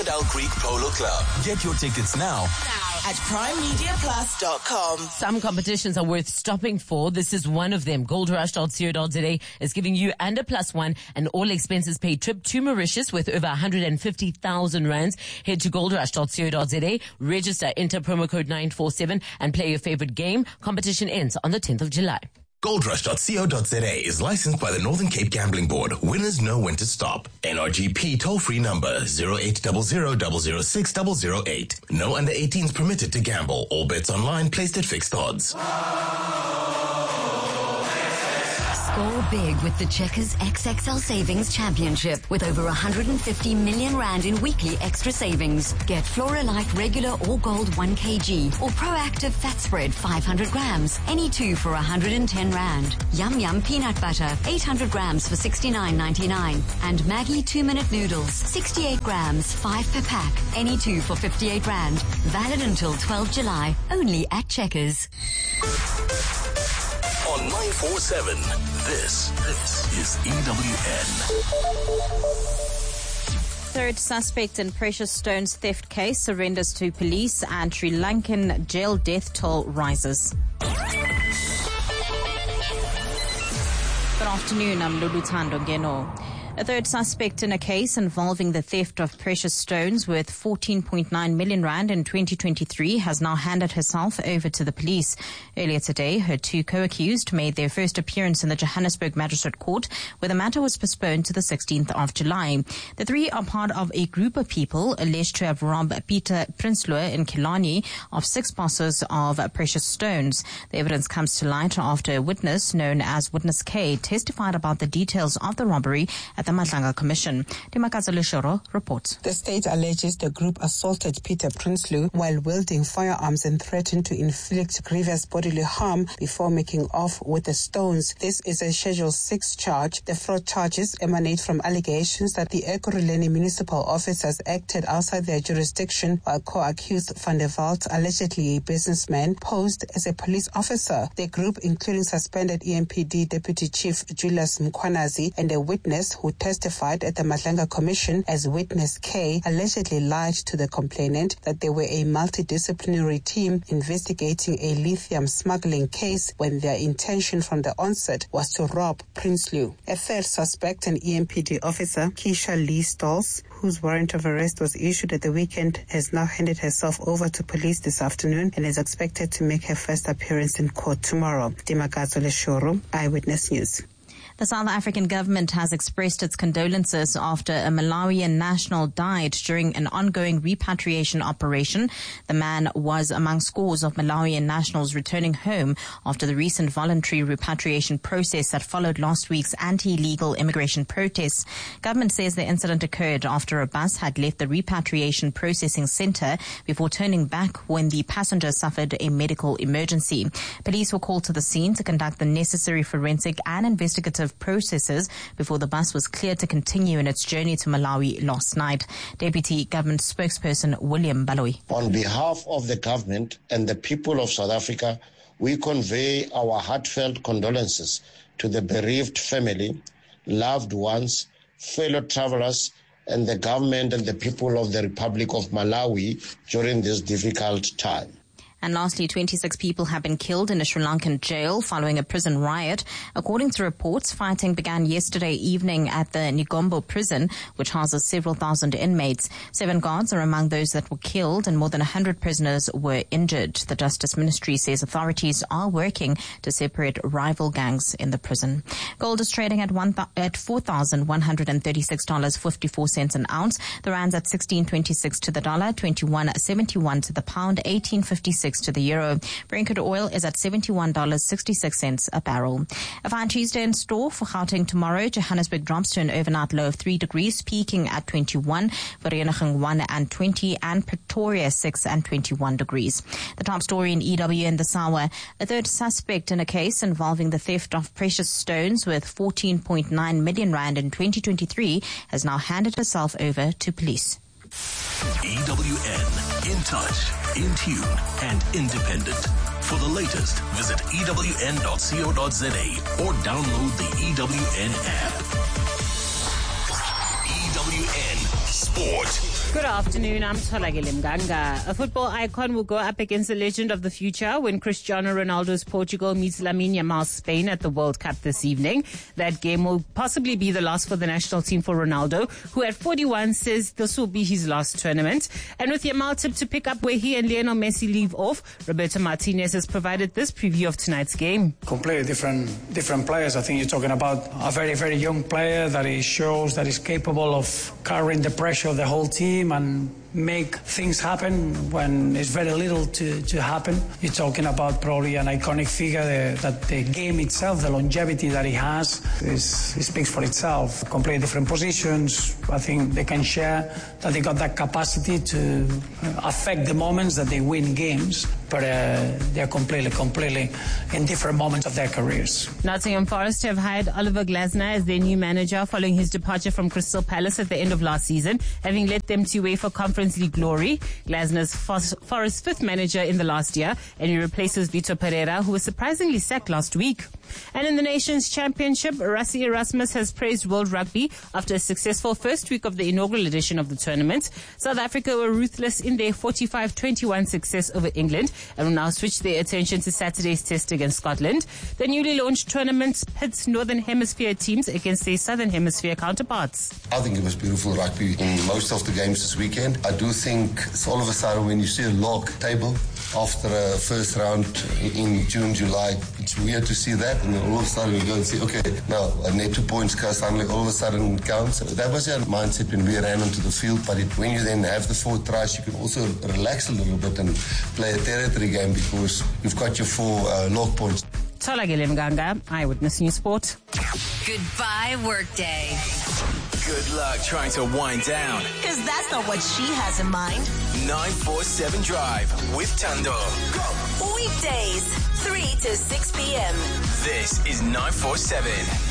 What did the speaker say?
Owl Creek Polo Club. Get your tickets now at primemediaplus.com. Some competitions are worth stopping for. This is one of them. Goldrush.co.za is giving you and a +1 an all expenses paid trip to Mauritius with over 150,000 rands. Head to goldrush.co.za, register, enter promo code 947 and play your favorite game. Competition ends on the 10th of July. Goldrush.co.za is licensed by the Northern Cape Gambling Board. Winners know when to stop. NRGP toll-free number 0800 006 008. No under 18s permitted to gamble. All bets online placed at fixed odds. Score big with the Checkers XXL Savings Championship with over 150 million rand in weekly extra savings. Get Floralite regular or gold 1 kg or Proactive fat spread 500 grams. Any two for 110 rand. Yum Yum peanut butter 800 grams for 69.99. And Maggie 2-minute noodles 68 grams 5 per pack. Any two for 58 rand. Valid until 12 July. Only at Checkers. On 947, this is EWN. Third suspect in Precious Stones theft case surrenders to police and Sri Lankan jail death toll rises. Good afternoon, I'm Lulu Tando Ngeno. A third suspect in a case involving the theft of precious stones worth 14.9 million rand in 2023 has now handed herself over to the police. Earlier today, her two co-accused made their first appearance in the Johannesburg Magistrate Court, where the matter was postponed to the 16th of July. The three are part of a group of people alleged to have robbed Peter Prinsloo in Killarney of 6 parcels of precious stones. The evidence comes to light after a witness known as Witness K testified about the details of the robbery at the Matlanga Commission. Dimakaza Leshoro reports. The state alleges the group assaulted Peter Prinsloo while wielding firearms and threatened to inflict grievous bodily harm before making off with the stones. This is a Schedule 6 charge. The fraud charges emanate from allegations that the Ekurhuleni municipal officers acted outside their jurisdiction while co-accused Van der Walt, allegedly a businessman, posed as a police officer. The group, including suspended EMPD Deputy Chief Julius Mkwanazi and a witness who testified at the Matlanga Commission as Witness K, allegedly lied to the complainant that they were a multidisciplinary team investigating a lithium smuggling case when their intention from the onset was to rob Prinsloo. A third suspect, an EMPD officer, Keisha Lee Stolz, whose warrant of arrest was issued at the weekend, has now handed herself over to police this afternoon and is expected to make her first appearance in court tomorrow. Dimakazo Leshoro, Eyewitness News. The South African government has expressed its condolences after a Malawian national died during an ongoing repatriation operation. The man was among scores of Malawian nationals returning home after the recent voluntary repatriation process that followed last week's anti-illegal immigration protests. Government says the incident occurred after a bus had left the repatriation processing center before turning back when the passenger suffered a medical emergency. Police were called to the scene to conduct the necessary forensic and investigative processes before the bus was cleared to continue in its journey to Malawi last night. Deputy Government Spokesperson William Baloyi. On behalf of the government and the people of South Africa, we convey our heartfelt condolences to the bereaved family, loved ones, fellow travelers, and the government and the people of the Republic of Malawi during this difficult time. And lastly, 26 people have been killed in a Sri Lankan jail following a prison riot. According to reports, fighting began yesterday evening at the Negombo prison, which houses several thousand inmates. 7 guards are among those that were killed and more than 100 prisoners were injured. The Justice Ministry says authorities are working to separate rival gangs in the prison. Gold is trading at $4,136.54 an ounce. The rand's at 16.26 to the dollar, 21.71 to the pound, 18.56 to the euro. Brent crude oil is at $71.66 a barrel. A fine Tuesday in store for Gauteng tomorrow. Johannesburg drops to an overnight low of 3 degrees, peaking at 21, Vereeniging 1 and 20, and Pretoria 6 and 21 degrees. The top story in EWN this hour: a third suspect in a case involving the theft of precious stones worth 14.9 million rand in 2023 has now handed herself over to police. EWN, in touch, in tune, and independent. For the latest, visit ewn.co.za or download the EWN app. EWN Sport. Good afternoon, I'm Tolagile Mganga. A football icon will go up against a legend of the future when Cristiano Ronaldo's Portugal meets Lamine Yamal's Spain at the World Cup this evening. That game will possibly be the last for the national team for Ronaldo, who at 41 says this will be his last tournament. And with Yamal tipped to pick up where he and Lionel Messi leave off, Roberto Martinez has provided this preview of tonight's game. Completely different players. I think you're talking about a very, very young player that he shows that he's capable of carrying the pressure of the whole team and make things happen when there's very little to happen. You're talking about probably an iconic figure that the game itself, the longevity that he has, it speaks for itself. Completely different positions. I think they can share that they got that capacity to affect the moments that they win games, but they're completely in different moments of their careers. Nottingham Forest have hired Oliver Glasner as their new manager following his departure from Crystal Palace at the end of last season, having led them to UEFA Conference League glory. Glasner's Forest's fifth manager in the last year, and he replaces Vitor Pereira, who was surprisingly sacked last week. And in the Nations Championship, Rassie Erasmus has praised World Rugby after a successful first week of the inaugural edition of the tournament. South Africa were ruthless in their 45-21 success over England and will now switch their attention to Saturday's test against Scotland. The newly launched tournament pits Northern Hemisphere teams against their Southern Hemisphere counterparts. I think it was beautiful rugby in most of the games this weekend. I do think it's all of a sudden when you see a log table after a first round in June, July, it's weird to see that, and then all of a sudden you go and see, okay, now a net 2 points suddenly all of a sudden counts. That was our mindset when we ran onto the field, but when you then have the 4 tries, you can also relax a little bit and play a territory game because you've got your 4 log points. Tolagile Mganga, Eyewitness News Sport. Goodbye, Workday. Good luck trying to wind down. Because that's not what she has in mind. 947 Drive with Tando. Go. Weekdays, 3 to 6 p.m. This is 947.